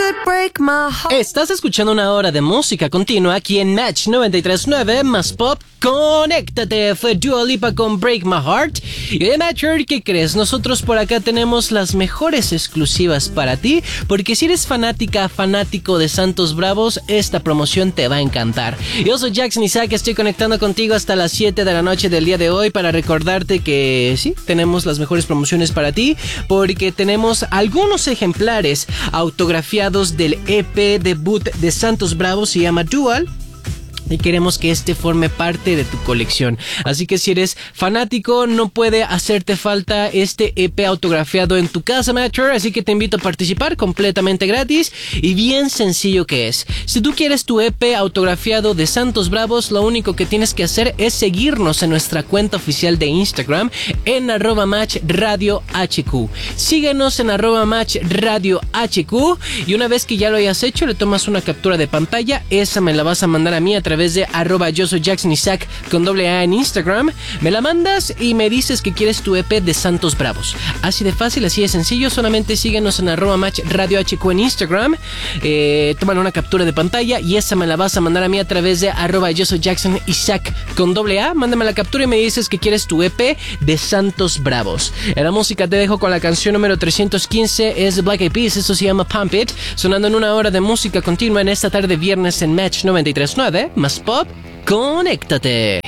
Estás escuchando una hora de música continua aquí en Match 93.9 más Pop. Conéctate, fue Dua Lipa con Break My Heart. Y de Matcher, ¿qué crees? Nosotros por acá tenemos las mejores exclusivas para ti, porque si eres fanático de Santos Bravos, esta promoción te va a encantar. Yo soy Jackson Isaac, estoy conectando contigo hasta las 7 de la noche del día de hoy para recordarte que sí, tenemos las mejores promociones para ti, porque tenemos algunos ejemplares autografiados del EP debut de Santos Bravos, se llama Dual. Y queremos que este forme parte de tu colección. Así que si eres fanático, no puede hacerte falta este EP autografiado en tu casa, Matcher. Así que te invito a participar completamente gratis y bien sencillo que es. Si tú quieres tu EP autografiado de Santos Bravos, lo único que tienes que hacer es seguirnos en nuestra cuenta oficial de Instagram en @matchradiohq. Síguenos en @matchradiohq y una vez que ya lo hayas hecho, le tomas una captura de pantalla. Esa me la vas a mandar a mí a través de yo soy Jackson Isaac con AA en Instagram. Me la mandas y me dices que quieres tu EP de Santos Bravos. Así de fácil, así de sencillo. Solamente síguenos en @matchradiohq en Instagram. Tómale una captura de pantalla y esa me la vas a mandar a mí a través de yo soy Jackson Isaac con AA. Mándame la captura y me dices que quieres tu EP de Santos Bravos. En la música te dejo con la canción número 315, es de Black Eyed Peas. Esto se llama Pump It, sonando en una hora de música continua en esta tarde viernes en Match 93.9 más Pop. Conéctate.